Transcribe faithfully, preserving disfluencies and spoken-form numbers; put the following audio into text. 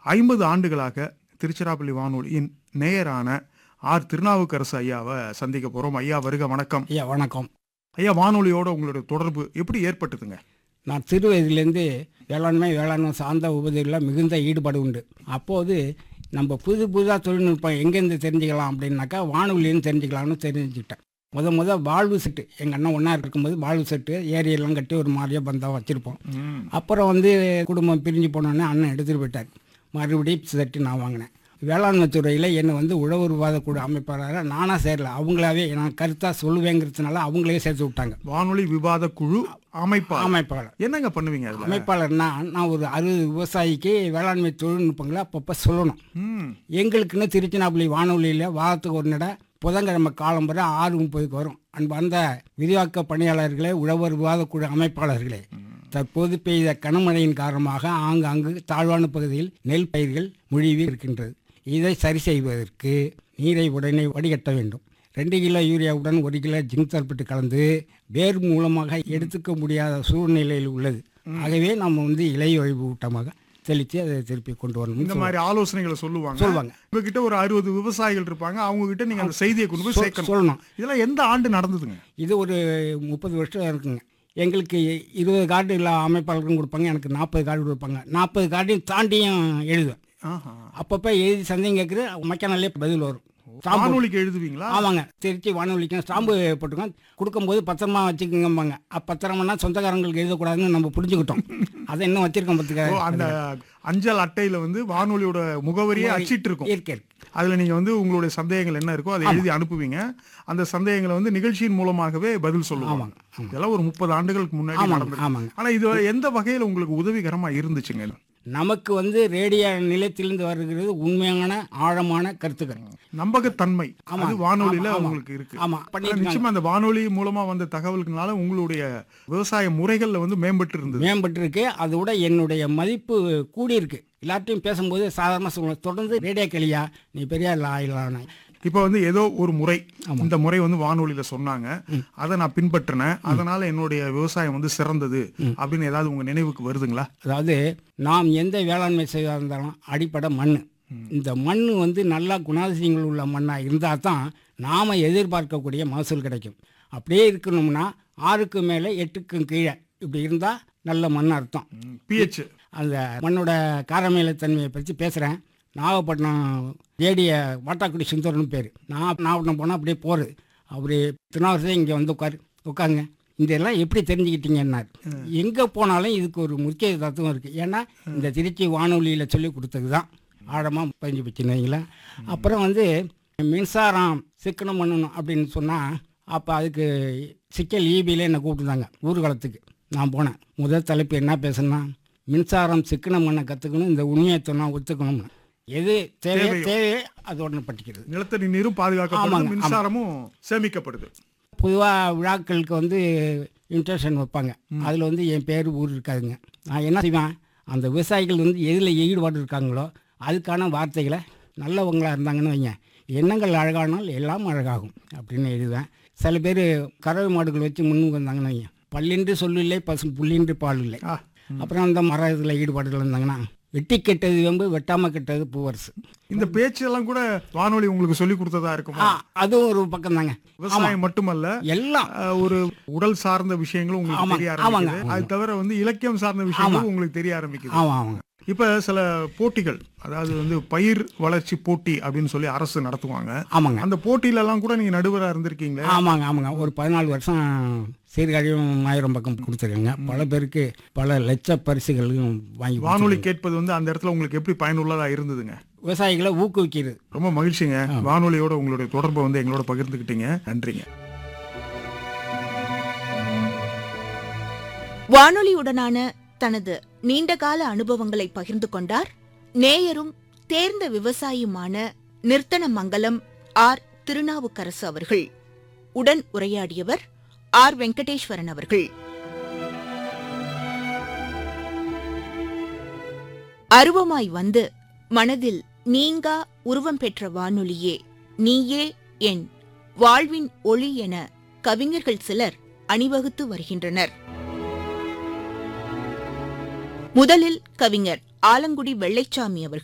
ஐம்பது ஆண்டுகளாக திருச்சிராப்பள்ளி வானொலியின் நேயரான ஆர் திருநாவுக்கரசு ஐயாவை சந்திக்க போறோம். ஐயா வருக, வணக்கம். ஐயா வணக்கம். ஐயா, வானொலியோட உங்களுடைய தொடர்பு எப்படி ஏற்பட்டதுங்க? நான் சிறு வயதிலேருந்து வேளாண்மை வேளாண்மை சார்ந்த உபதிகளில் மிகுந்த ஈடுபாடு உண்டு. அப்போது நம்ம புது புதுதாக தொழில்நுட்பம் எங்கேருந்து தெரிஞ்சுக்கலாம் அப்படின்னாக்கா வானொலின்னு தெரிஞ்சுக்கலாம்னு தெரிஞ்சுக்கிட்டேன். முத முத வாழ்வு செட்டு எங்கள் அண்ணன் ஒன்றா இருக்கும்போது வாழ்வு செட்டு ஏரியெல்லாம் கட்டி ஒரு மாதிரியாக பந்தம் வச்சுருப்போம். அப்புறம் வந்து குடும்பம் பிரிஞ்சு போனோடனே அண்ணன் எடுத்துகிட்டு போயிட்டார். மறுபடியும் செட்டு நான் வாங்கினேன். வேளாண்மை துறையில் என்னை வந்து உழவர் விவாத குழு அமைப்பாளராக நானாக சேரல, அவங்களாவே நான் கருத்தாக சொல்லுவேங்கிறதுனால அவங்களே சேர்த்து விட்டாங்க. வானொலி விவாத குழு அமைப்பாளர். அமைப்பாளர் என்னங்க பண்ணுவீங்க? அமைப்பாளர்னா நான் ஒரு அறுபது விவசாயிக்கு வேளாண்மை தொழில்நுட்பங்களை அப்பப்போ சொல்லணும். எங்களுக்குன்னு திருச்சிராப்பள்ளி வானொலியில் வாரத்துக்கு ஒரு நட புதன்கிழமை காலம்பரை ஆறு முப்பதுக்கு வரும். அன்பு அந்த விரிவாக்க பணியாளர்களே, உழவர் விவாத குழு அமைப்பாளர்களே, தற்போது பெய்த கனமழையின் காரணமாக ஆங்காங்கு தாழ்வான பகுதியில் நெல் பயிர்கள் முழுவி இருக்கின்றது. இதை சரி செய்வதற்கு நீரை உடனே வடிகட்ட வேண்டும். ரெண்டு கிலோ யூரியாவுடன் ஒரு கிலோ ஜிங்க் சல்பேட் கலந்து வேர் மூலமாக எடுத்துக்க முடியாத சூழ்நிலையில் உள்ளது. ஆகவே நம்ம வந்து இலைய ஒழிவு ஊட்டமாக தெளித்து அதை திருப்பி கொண்டு வரணும். இந்த மாதிரி ஆலோசனைகளை சொல்லுவாங்க சொல்லுவாங்க உங்ககிட்ட ஒரு அறுபது விவசாயிகள் இருப்பாங்க, அவங்க கிட்ட நீங்க அந்த செய்தியை கொண்டு போய் சேர்க்கணும், சொல்லணும். இதெல்லாம் எந்த ஆண்டு நடந்ததுங்க? இது ஒரு முப்பது வருஷம் இருக்குங்க. எங்களுக்கு இருபது கார்டு இல்லை அமைப்பாளர்களும் கொடுப்பாங்க, எனக்கு நாற்பது கார்டு கொடுப்பாங்க. நாற்பது கார்டையும் தாண்டியும் எழுதுவேன். அப்பப்போ எழுதி சந்தேகம் கேட்குற மக்கானாலே பதில் வரும். வானொலிக்கு எழுதுவீங்களா? ஆமாங்க, திருச்சி வானொலிக்கு ஸ்டாம்பு போட்டுக்கோங்க, கொடுக்கும்போது பத்திரமா வச்சுக்கோங்கம்பாங்க. பத்திரம்னா சொந்தக்காரங்களுக்கு எழுதக்கூடாதுன்னு நம்ம புரிஞ்சுக்கிட்டோம். அதை இன்னும் வச்சிருக்கோம். பார்த்துக்க, அந்த அஞ்சல் அட்டையில வந்து வானொலியோட முகவரியை அச்சிட்டு இருக்கும். இருக்கு. அதுல நீங்க வந்து உங்களுடைய சந்தேகங்கள் என்ன இருக்கோ அதை எழுதி அனுப்புவீங்க. அந்த சந்தேகங்களை வந்து நிகழ்ச்சியின் மூலமாகவே பதில் சொல்லுவாங்க. இதெல்லாம் ஒரு முப்பது ஆண்டுகளுக்கு முன்னாடி நடந்தது. ஆனா இது எந்த வகையில உங்களுக்கு உதவிகரமா இருந்துச்சுங்க? நமக்கு வந்து ரேடியோ நிலையத்திலிருந்து வருகிறது உண்மையான ஆழமான கருத்துக்கள், நம்பகத்தன்மை. அது வானொலியில உங்களுக்கு இருக்கு. ஆமா, நிச்சயமா அந்த வானொலி மூலமா வந்த தகவல்களால உங்களுடைய விவசாய முறைகள்ல வந்து மேம்பட்டு இருந்தது. மேம்பட்டு இருக்கு. அதோட என்னுடைய மதிப்பு கூடி இருக்கு. எல்லாத்தையும் பேசும்போது சாதாரண சொல்லுவேன், தொடர்ந்து ரேடியோ கிளியா நீ பெரிய ஆயிலான. இப்போ வந்து ஏதோ ஒரு முறை, இந்த முறை வந்து வானொலியில சொன்னாங்க, அதை நான் பின்பற்றினேன், அதனால என்னுடைய விவசாயம் வந்து சிறந்தது அப்படின்னு ஏதாவது உங்க நினைவுக்கு வருதுங்களா? அதாவது நாம் எந்த வேளாண்மை செய்வதாக இருந்தாலும் அடிப்படை மண். இந்த மண் வந்து நல்லா குணாதிசயங்கள் உள்ள மண்ணாக இருந்தால் தான் நாம் எதிர்பார்க்கக்கூடிய மகசூல் கிடைக்கும். அப்படியே இருக்கணும்னா ஆறுக்கு மேலே எட்டுக்கும் கீழே இப்படி இருந்தால் நல்ல மண் அர்த்தம். பிஹெச் அந்த மண்ணோட காரமேலத்தன்மையை பற்றி பேசுகிறேன். நாகப்பட்டினம் ரேடிய வாட்டாக்குடி சுந்தரன்னு பேர். நான் நாகப்பட்டினம் போனால் அப்படியே போகிறது. அப்படி திருநாவரசே இங்கே வந்து உட்காரு உட்காருங்க, இதெல்லாம் எப்படி தெரிஞ்சுக்கிட்டீங்கன்னாரு. எங்கே போனாலும் இதுக்கு ஒரு முக்கிய தத்துவம் இருக்குது. ஏன்னா இந்த திருச்சி வானொலியில் சொல்லி கொடுத்தது தான் ஆழமாக பதிஞ்சு வச்சுருந்தீங்களா. அப்புறம் வந்து மின்சாரம் சிக்கனம் பண்ணணும் அப்படின்னு சொன்னால் அப்போ அதுக்கு சிக்கல் ஈபியில் என்னை கூப்பிட்டுருந்தாங்க ஊர்வலத்துக்கு. நான் போனேன். முதல் தலைப்பு என்ன பேசுனா, மின்சாரம் சிக்கனம் பண்ண கற்றுக்கணும், இந்த உண்மையை சொன்னால் ஒத்துக்கணும்னு. எது தேவை தேவையோ அது உடனே பட்டிக்கிறது. நிலத்தடி நீரும் பாதுகாக்கப்படுது, மின்சாரமும் சேமிக்கப்படுது. பொதுவாக விழாக்களுக்கு வந்து இன்ட்ரெஷன் வைப்பாங்க, அதில் வந்து என் பேர் ஊர் இருக்காதுங்க. நான் என்ன செய்வேன், அந்த விவசாயிகள் வந்து எதில் ஈடுபாடு இருக்காங்களோ அதுக்கான வார்த்தைகளை நல்லவங்களாக இருந்தாங்கன்னு வைங்க, எண்ணங்கள் அழகானால் எல்லாம் அழகாகும் அப்படின்னு எழுதுவேன். சில பேர் கறவை மாடுகள் வச்சு முன்னுக்கு வந்தாங்கன்னு வைங்க, பல்லின்றி சொல்லில்லை பசு புள்ளின்றி பால் இல்லை. அப்புறம் அந்த மர இதில் ஈடுபாடுகள் இருந்தாங்கன்னா வெட்டி கெட்டது வெம்பு வெட்டாம கெட்டது பூவரசு. இந்த பேச்செல்லாம் கூட வானொலி உங்களுக்கு சொல்லி கொடுத்ததா இருக்கும். அதுவும் ஒரு பக்கம் தாங்க. விவசாயம் மட்டுமல்ல, எல்லாம் ஒரு உடல் சார்ந்த விஷயங்களும் உங்களுக்கு தெரிய ஆரம்பிக்குது. அது தவிர வந்து இலக்கியம் சார்ந்த விஷயங்களும் உங்களுக்கு தெரிய ஆரம்பிக்குது. ஆமாங்க. இப்ப சில போட்டிகள், அதாவது வந்து பயிர் வளர்ச்சி போட்டி அப்படின்னு சொல்லி அரசு நடத்துவாங்க. ஆமாங்க. அந்த போட்டியில எல்லாம் கூட நீங்க நடுவராக இருந்திருக்கீங்களா? ஆமாங்க ஆமாங்க. ஒரு பதினாலு வருஷம் சீர்காழியும் ஆயிரம் பக்கம் கொடுத்துருங்க. பல பேருக்கு பல லட்ச பரிசுகளையும் வாங்கி. வானொலி கேட்பது வந்து அந்த இடத்துல உங்களுக்கு எப்படி பயனுள்ளதா இருந்ததுங்க? விவசாயிகளை ஊக்குவிக்கிறது. ரொம்ப மகிழ்ச்சிங்க. வானொலியோட உங்களுடைய தொடர்பை வந்து எங்களோட பகிர்ந்துக்கிட்டீங்க. நன்றிங்க. வானொலியுடனான தனது நீண்டகால அனுபவங்களை பகிர்ந்து கொண்டார் நேயரும் தேர்ந்த விவசாயியுமான நிர்த்தனமங்கலம் ஆர் திருநாவுக்கரசு அவர்கள். உடன் உரையாடியவர் ஆர் வெங்கடேஸ்வரன் அவர்கள். அருவமாய் வந்து மனதில் நீங்கா உருவம் பெற்ற வானொலியே, நீயே என் வாழ்வின் ஒளி என கவிஞர்கள் சிலர் அணிவகுத்து வருகின்றனர். முதலில் கவிஞர் ஆலங்குடி வெள்ளைச்சாமி அவர்கள்.